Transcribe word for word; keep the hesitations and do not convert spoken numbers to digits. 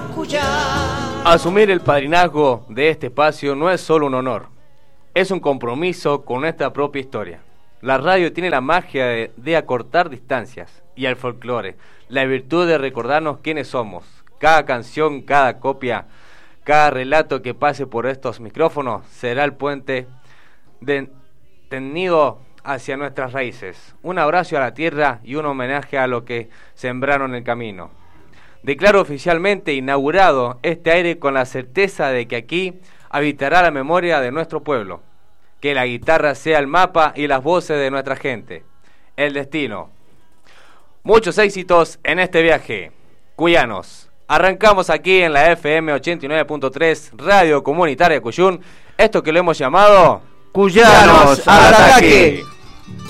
Cuyá. Asumir el padrinazgo de este espacio no es solo un honor, es un compromiso con nuestra propia historia. La radio tiene la magia de, de acortar distancias y el folclore, la virtud de recordarnos quiénes somos. Cada canción, cada copia, cada relato que pase por estos micrófonos será el puente de, tendido hacia nuestras raíces. Un abrazo a la tierra y un homenaje a lo que sembraron el camino. Declaro oficialmente inaugurado este aire con la certeza de que aquí habitará la memoria de nuestro pueblo. Que la guitarra sea el mapa y las voces de nuestra gente. El destino. Muchos éxitos en este viaje. Cuyanos. Arrancamos aquí en la F M ochenta y nueve punto tres, Radio Comunitaria Cuyún. Esto que lo hemos llamado... ¡Cuyanos al ataque!